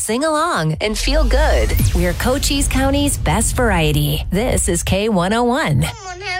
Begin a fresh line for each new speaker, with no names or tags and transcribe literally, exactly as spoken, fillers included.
sing along, and feel good. We're Cochise County's best variety. This is K one oh one.
Someone have